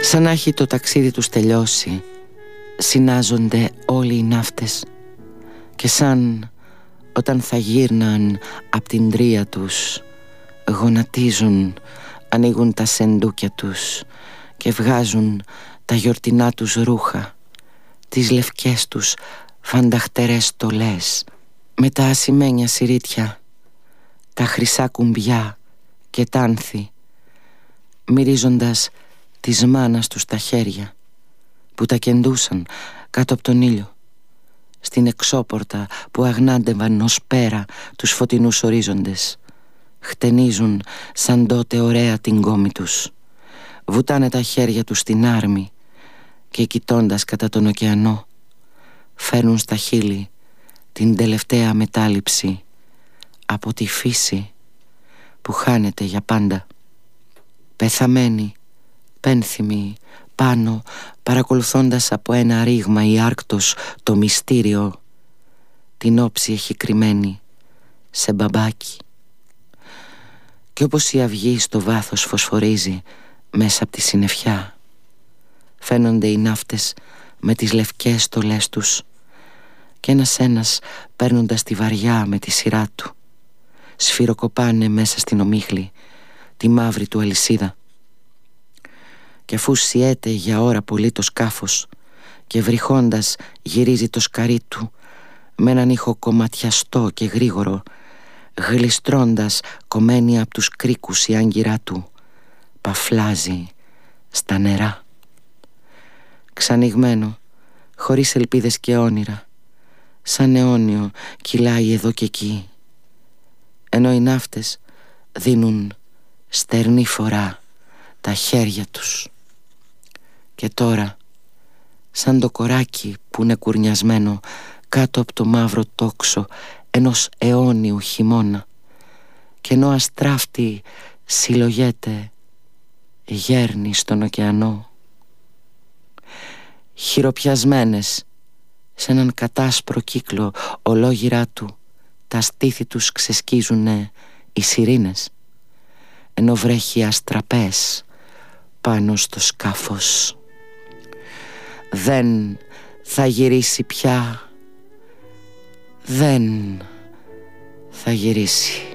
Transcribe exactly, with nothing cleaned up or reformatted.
Σαν να έχει το ταξίδι τους τελειώσει, συνάζονται όλοι οι ναύτες και σαν όταν θα γύρναν απ' την τρία τους, γονατίζουν, ανοίγουν τα σεντούκια τους και βγάζουν τα γιορτινά τους ρούχα, τις λευκές τους φανταχτερές στολές με τα ασημένια συρίτια, τα χρυσά κουμπιά και τάνθη, μυρίζοντας της μάνας τους τα χέρια που τα κεντούσαν κάτω από τον ήλιο, στην εξώπορτα που αγνάντευαν ως πέρα τους φωτεινούς ορίζοντες. Χτενίζουν σαν τότε ωραία την κόμη τους, βουτάνε τα χέρια τους στην άρμη και κοιτώντας κατά τον ωκεανό φέρνουν στα χείλη την τελευταία μετάληψη από τη φύση που χάνεται για πάντα. Πεθαμένοι, πένθυμοι, πάνω παρακολουθώντας από ένα ρήγμα ή άρκτος το μυστήριο, την όψη έχει κρυμμένη σε μπαμπάκι. Και όπως η αυγή στο βάθος φωσφορίζει μέσα από τη συννεφιά, φαίνονται οι ναύτες με τις λευκές στολές τους και ένας-ένας παίρνοντας τη βαριά με τη σειρά του, σφυροκοπάνε μέσα στην ομίχλη τη μαύρη του αλυσίδα. Και αφού σιέται για ώρα πολύ το σκάφος και βρυχώντας γυρίζει το σκαρί του με έναν ήχο κομματιαστό και γρήγορο, γλιστρώντας κομμένη από τους κρίκους η άγκυρά του, παφλάζει στα νερά. Ξανιγμένο, χωρίς ελπίδες και όνειρα, σαν αιώνιο κυλάει εδώ και εκεί, ενώ οι ναύτες δίνουν στερνή φορά τα χέρια τους. Και τώρα, σαν το κοράκι που είναι κουρνιασμένο κάτω από το μαύρο τόξο ενός αιώνιου χειμώνα, και ενώ αστράφτη συλλογέται, γέρνει στον ωκεανό, χειροπιασμένες σε έναν κατάσπρο κύκλο ολόγυρά του, τα στήθη τους ξεσκίζουνε οι σιρήνες, ενώ βρέχει αστραπές πάνω στο σκάφος. Δεν θα γυρίσει πια, δεν θα γυρίσει.